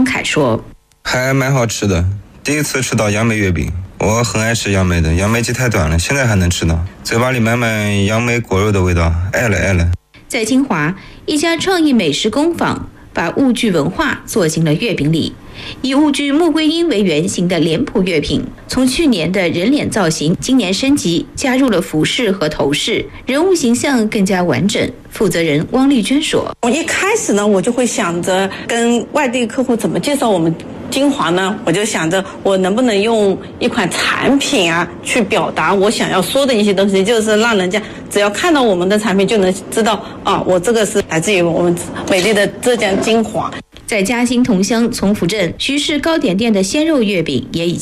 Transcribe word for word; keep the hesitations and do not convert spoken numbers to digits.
张凯说：“ 还蛮好吃的，第一次吃到杨梅月饼。我很爱吃杨梅的，杨梅季太短了，现在还能吃到，嘴巴里满满杨梅果肉的味道，爱了爱了。” 在清华，一家创意美食工坊把戊戌文化做进了月饼里。以戊戌穆桂英为原型的脸谱月饼，从去年的人脸造型，今年升级，加入了服饰和头饰，人物形象更加完整。负责人汪丽娟说：“ 我一开始呢，我就会想着跟外地客户怎么介绍我们金华呢？我就想着我能不能用一款产品啊，去表达我想要说的一些东西，就是让人家只要看到我们的产品就能知道啊，我这个是来自于我们美丽的浙江金华。” 在嘉兴同乡从福镇徐氏糕点店的鲜肉月饼也已